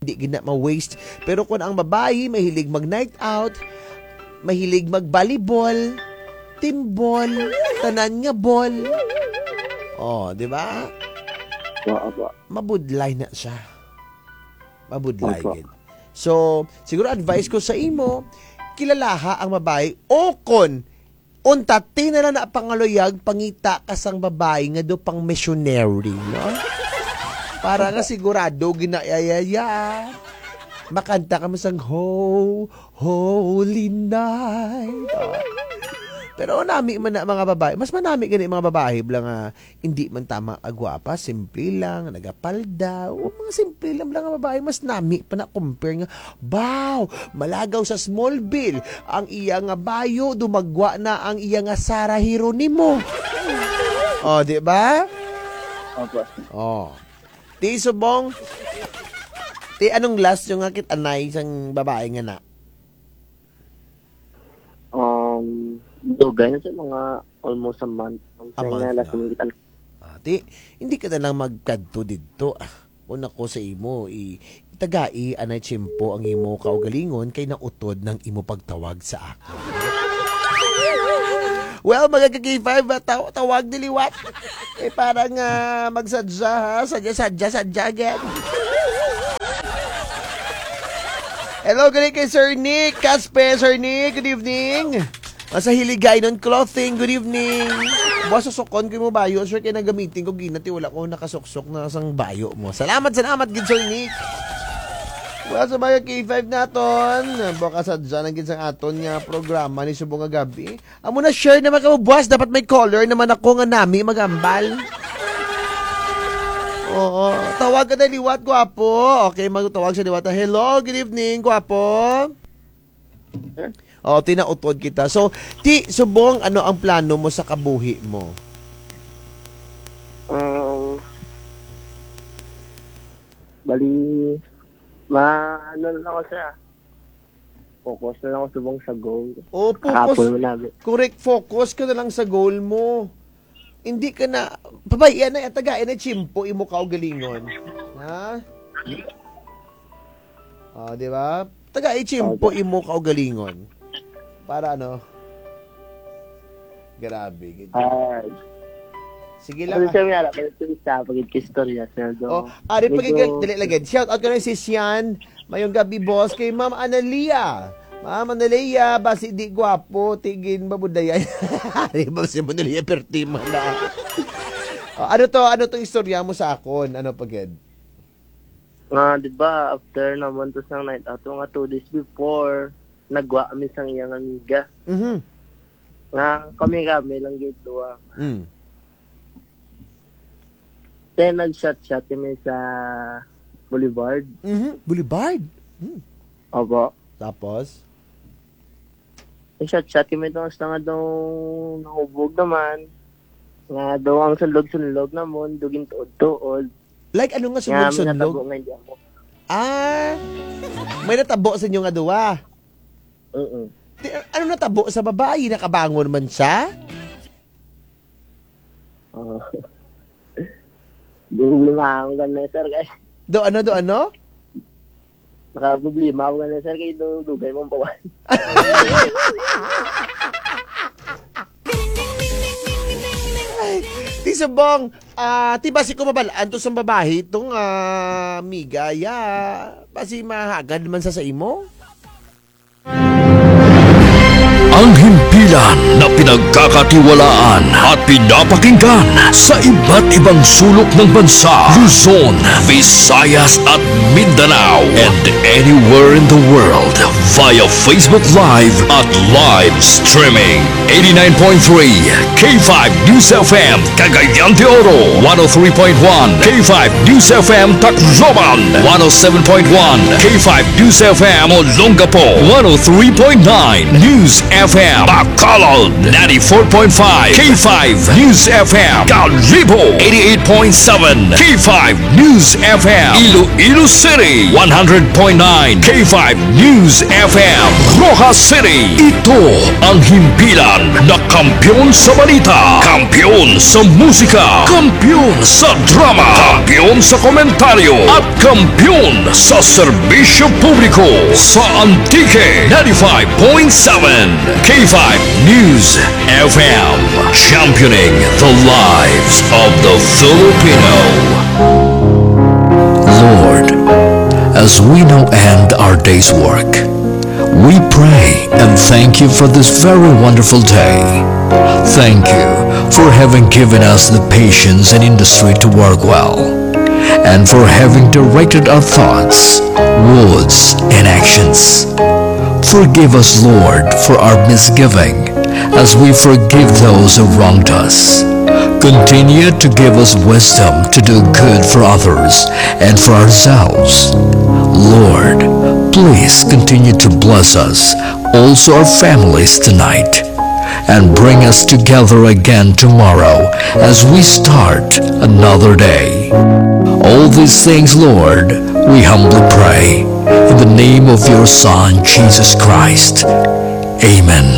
hindi gina ma-waste. Pero kung ang babae mahilig mag-night out, mahilig mag-volleyball, team ball, tanan nga ball. Oh, di ba? Mabudlay na siya. Mabudlay gid. So, siguro advice ko sa imo, kilalaha ang babae o kon unta na lang na pangaloyag pangita kasang babae nga do pang missionary, no? Para nga sigurado ginayayaya. Makanta ka mo sang Holy Night. Pero nami man na mga babae, mas manami gani mga babae lang hindi man tama agwapa, simple lang, nagapalda, o mga simple lang ang babae, mas nami pa na compare nga, wow, malagaw sa Smallville, ang iya nga bayo, dumagwa na ang iya nga Sarah Hieronimo. Oh, di ba? Opo. Oh. Ti subong, ti anong last yung nga kitanay sang babae nga na? Dugay na sa mga almost a month. Ti, hindi ka na lang magkadto dito. Una ko sa imo, itagai anay tiyempo ang imo kaugalingon kay nautod ng imo pagtawag sa ako. Well, mga K5, tawag diliwat. Parang magsadya, sadya again. Hello, galing kay Sir Nick. Kaspe, Sir Nick, good evening. Sa Hiligay nun Clothing, good evening. Buwas susukon ko mo bayo. Sure kayo nagamitin ko, ginati wala ko nakasuksok na sang bayo mo. Salamat, good Sir Nick. Well, sa mga K5 naton, baka sa dyan ang ginsang aton nga programa ni Subong nga gabi. Amo na share naman ka mo, buwas. Dapat may caller naman ako nga nami magambal. Oo, tawag ka na liwat, gwapo. Okay, magtawag sa liwat. Hello, good evening, gwapo. O, tinautod kita. So, Subong, ano ang plano mo sa kabuhi mo? Bali, ano lang ako siya. Focus na lang ako Subong sa goal. O, focus. Correct, focus ka na lang sa goal mo. Hindi ka na, pabayan na, tagain na chimpo, imo ka o galingon. Ha? O, di ba? Tagain chimpo, imo ka o galingon. Para ano? Grabe. Sige lang. Ano siya may alak? Ito isa, pagkikistorya. Ari dali lagyan. Shout out ka na si Sian. Mayong gabi, boss. Kay Ma'am Analia. Ma'am Analia, basi di gwapo. Tigin mabudayan. Ari ba si Analia pertima na. Ano to istorya mo sa akon? Ano pagid? Diba, after naman to sang night out, nga 2 days before, nagwa kami sang iyang amiga. Nga kami lang gito. Then nag-shot kami sa Boulevard. Boulevard? Opo. Tapos? Nag-shot kami doon sa nga daw nahubog naman. Nga daw ang sunlog naman, dugin tuod. Like ano nga sunlog? Nga natabo nga hindi ako. May natabo sa inyo nga duwa? Ano natabo sa babae? Nakabangon man siya? Problema ako ganun, sir, guys. Do ano? Nakaproblema ako ganun, sir, kayo dugay mong pawan. Ti Subong, ti basi ko mabalaan to sa babae itong migaya. Basi mahagad man sa imo? Ang himpilan na pinagkakatiwalaan at pinapakinggan sa iba't ibang sulok ng bansa, Luzon, Visayas at Mindanao, and anywhere in the world via Facebook Live at live streaming. 89.3 K5 News FM Cagayan de Oro, 103.1 K5 News FM Tacloban, 107.1 K5 News FM Olongapo, 103.9 News FM Bacolod 94.5 K5 News FM, Calibo 88.7 K5 News FM, Iloilo City 100.9 K5 News FM, Rojas City. Ito ang himpilan na kampiyon sa balita, kampiyon sa musika, kampiyon sa drama, kampiyon sa komentaryo, at kampiyon sa serbisyo publiko sa Antique 95.7 K5 News FM, championing the lives of the Filipino. Lord, as we now end our day's work, we pray and thank you for this very wonderful day. Thank you for having given us the patience and industry to work well, and for having directed our thoughts, words, and actions. Forgive us, Lord, for our misgiving, as we forgive those who wronged us. Continue to give us wisdom to do good for others and for ourselves. Lord, please continue to bless us, also our families tonight, and bring us together again tomorrow as we start another day. All these things, Lord, we humbly pray in the name of your Son, Jesus Christ. Amen.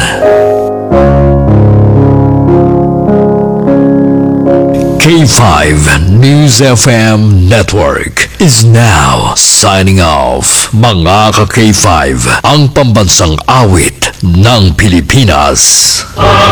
K5 News FM Network is now signing off. Mga ka-K5, ang pambansang awit ng Pilipinas.